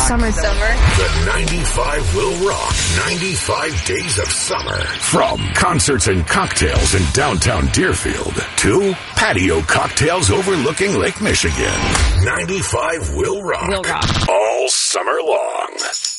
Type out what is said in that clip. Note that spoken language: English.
Summer. The 95 will rock. 95 days of summer. From concerts and cocktails in downtown Deerfield to patio cocktails overlooking Lake Michigan. 95 will rock. All summer long.